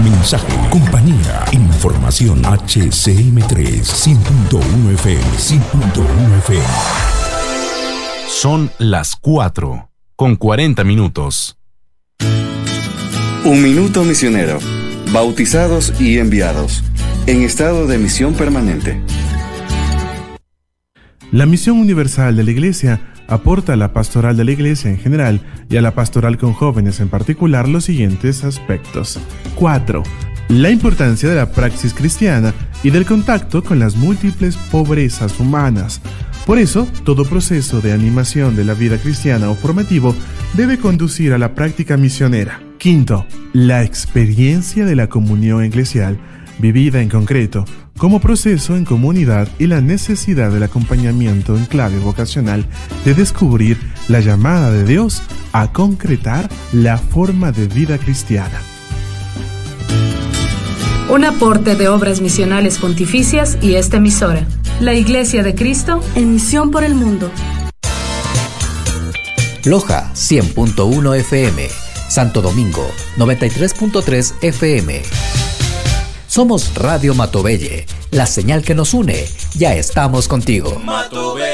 mensaje, compañía, información. HCM3 100.1 FM, 100.1 FM. Son las 4:40. Un minuto misionero. Bautizados y enviados. En estado de misión permanente. La misión universal de la Iglesia aporta a la pastoral de la Iglesia en general y a la pastoral con jóvenes en particular los siguientes aspectos. 4. La importancia de la praxis cristiana y del contacto con las múltiples pobrezas humanas. Por eso, todo proceso de animación de la vida cristiana o formativo debe conducir a la práctica misionera. 5. La experiencia de la comunión eclesial, vivida en concreto, como proceso en comunidad y la necesidad del acompañamiento en clave vocacional de descubrir la llamada de Dios a concretar la forma de vida cristiana. Un aporte de Obras Misionales Pontificias y esta emisora. La Iglesia de Cristo en misión por el mundo. Loja 100.1 FM. Santo Domingo 93.3 FM. Somos Radio Matobelle, la señal que nos une. Ya estamos contigo.